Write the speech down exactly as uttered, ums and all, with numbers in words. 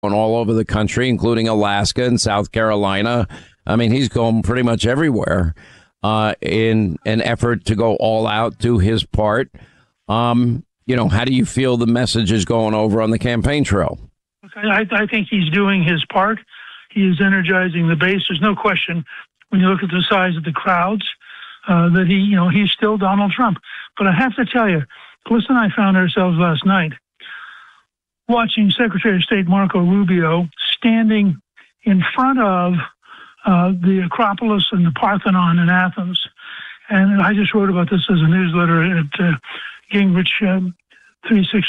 all over the country, including Alaska and South Carolina. I mean, he's going pretty much everywhere uh, in an effort to go all out, do his part. Um, you know, how do you feel the message is going over on the campaign trail? I, I think he's doing his part. He is energizing the base. There's no question when you look at the size of the crowds uh, that he, you know, he's still Donald Trump. But I have to tell you, Melissa and I found ourselves last night watching Secretary of State Marco Rubio standing in front of uh, the Acropolis and the Parthenon in Athens. And I just wrote about this as a newsletter at uh, Gingrich um, three sixty.